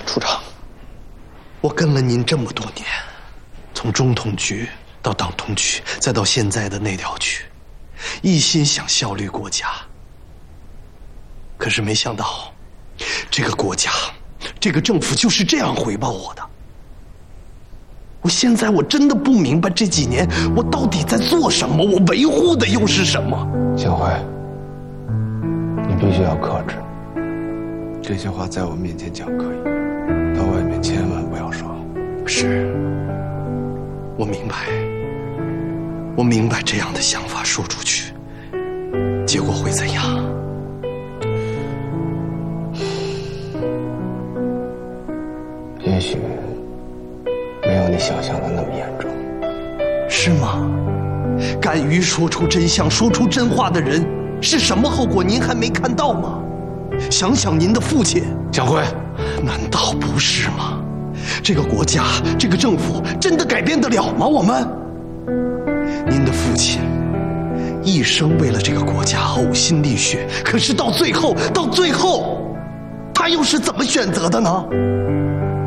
处长，我跟了您这么多年，从中统局到党统局，再到现在的内调局，一心想效力国家。可是没想到，这个国家，这个政府就是这样回报我的。现在我真的不明白这几年我到底在做什么，我维护的又是什么？ 小辉，你必须要克制。这些话在我面前讲可以，到外面千万不要说。 是，我明白，我明白这样的想法说出去，结果会怎样？ 也许没有你想象的那么严重。 是吗？敢于说出真相、说出真话的人是什么后果？您还没看到吗？想想您的父亲， 小辉， 难道不是吗？这个国家、这个政府真的改变得了吗？我们，您的父亲一生为了这个国家呕心沥血，可是到最后，他又是怎么选择的呢？